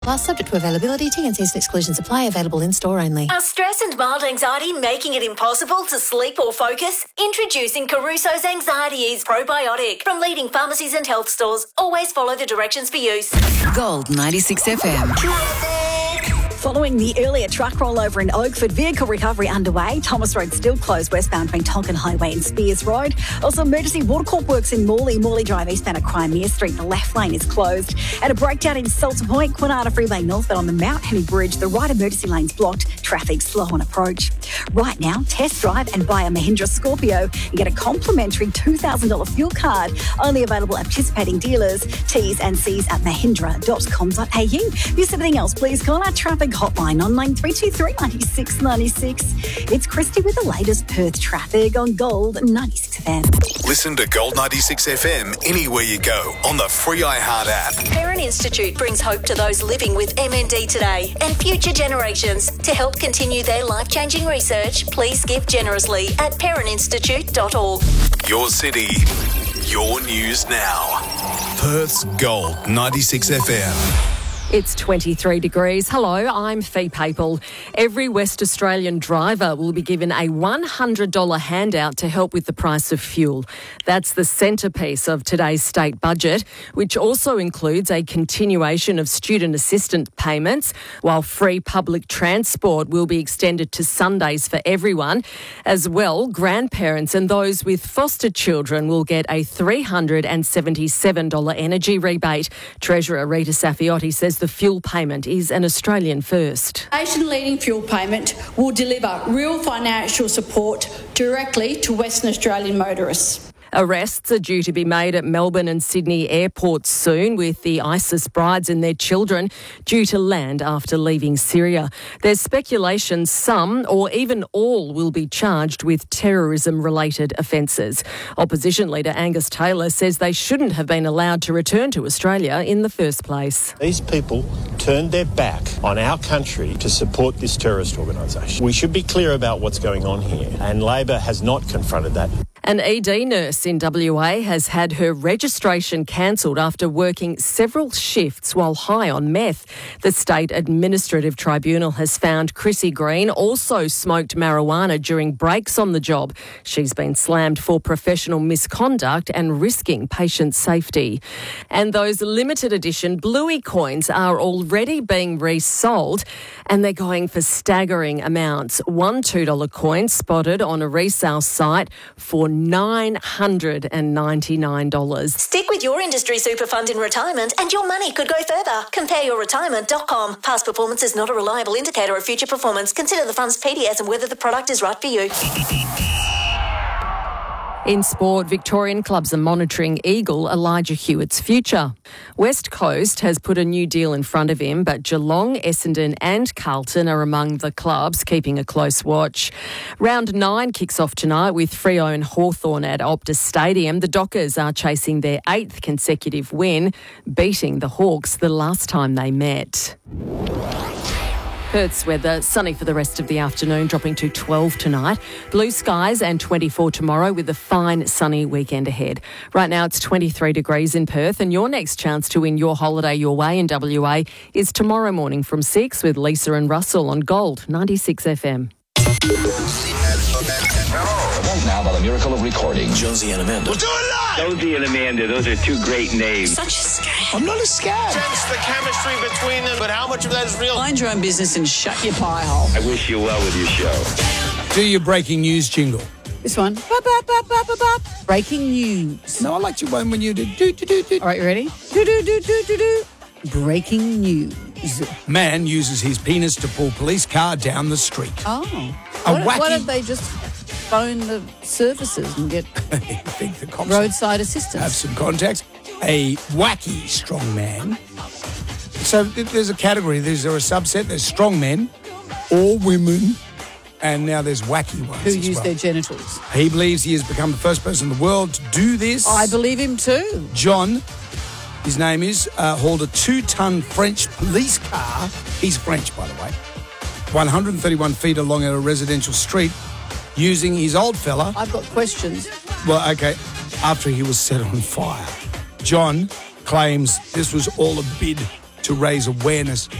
While subject to availability, T&Cs and exclusions apply. Available in-store only. Are stress and mild anxiety making it impossible to sleep or focus? Introducing Caruso's Anxiety Ease Probiotic from leading pharmacies and health stores. Always follow the directions for use. Gold 96 FM. Following the earlier truck rollover in Oakford, vehicle recovery underway. Thomas Road still closed westbound between Tonkin Highway and Spears Road. Also, emergency water corp works in Morley Drive eastbound at Crimea Street. The left lane is closed. And a breakdown in Salter Point, Kwinana Freeway northbound on the Mount Henry Bridge. The right emergency lane's blocked. Traffic slow on approach. Right now, test drive and buy a Mahindra Scorpio and get a complimentary $2,000 fuel card. Only available at participating dealers. T's and C's at mahindra.com.au. If anything else, please call our traffic hotline on 9323 96 96. It's Christy with the latest Perth traffic on Gold 96 FM. Listen to Gold 96 FM anywhere you go on the free iHeart app. Parent Institute brings hope to those living with MND today and future generations. To help continue their life-changing research, please give generously at parentinstitute.org. Your city, your news now. Perth's Gold 96 FM. It's 23 degrees. Hello, I'm Fee Papel. Every West Australian driver will be given a $100 handout to help with the price of fuel. That's the centrepiece of today's state budget, which also includes a continuation of student assistance payments, while free public transport will be extended to Sundays for everyone. As well, grandparents and those with foster children will get a $377 energy rebate. Treasurer Rita Safiotti says the fuel payment is an Australian first. Nation-leading fuel payment will deliver real financial support directly to Western Australian motorists. Arrests are due to be made at Melbourne and Sydney airports soon, with the ISIS brides and their children due to land after leaving Syria. There's speculation some or even all will be charged with terrorism-related offences. Opposition leader Angus Taylor says they shouldn't have been allowed to return to Australia in the first place. These people turned their back on our country to support this terrorist organisation. We should be clear about what's going on here, and Labor has not confronted that. An ED nurse in WA has had her registration cancelled after working several shifts while high on meth. The State Administrative Tribunal has found Chrissy Green also smoked marijuana during breaks on the job. She's been slammed for professional misconduct and risking patient safety. And those limited edition Bluey coins are already being resold, and they're going for staggering amounts. One $2 coin spotted on a resale site for $999. Stick with your industry super fund in retirement and your money could go further. CompareYourRetirement.com. Past performance is not a reliable indicator of future performance. Consider the fund's PDS and whether the product is right for you. In sport, Victorian clubs are monitoring Eagle Elijah Hewitt's future. West Coast has put a new deal in front of him, but Geelong, Essendon and Carlton are among the clubs keeping a close watch. Round 9 kicks off tonight with Freo and Hawthorn at Optus Stadium. The Dockers are chasing their 8th consecutive win, beating the Hawks the last time they met. Perth's weather, sunny for the rest of the afternoon, dropping to 12 tonight. Blue skies and 24 tomorrow with a fine sunny weekend ahead. Right now it's 23 degrees in Perth, and your next chance to win your holiday your way in WA is tomorrow morning from 6 with Lisa and Russell on Gold 96 FM. Now, by the miracle of recording, Josie and Amanda. We'll do it live! Josie and Amanda, those are two great names. Such a scam. I'm not a scab. Sense the chemistry between them, but how much of that is real? Mind your own business and shut your pie hole. I wish you well with your show. Do your breaking news jingle. This one. Bop, bop, bop, bop, bop, bop. Breaking news. No, I liked your one when you did do. All right, you ready? Do. Breaking news. Man uses his penis to pull police car down the street. Oh. Why don't they just phone the services and get the cops roadside assistance? Have some contacts. A wacky strong man. So there's a category. There's a subset. There's strong men, all women, and now there's wacky ones who use their genitals. He believes he has become the first person in the world to do this. I believe him too. John, his name is, hauled a 2-ton French police car. He's French, by the way. 131 feet along a residential street using his old fella. I've got questions. Well, okay, after he was set on fire. John claims this was all a bid to to raise awareness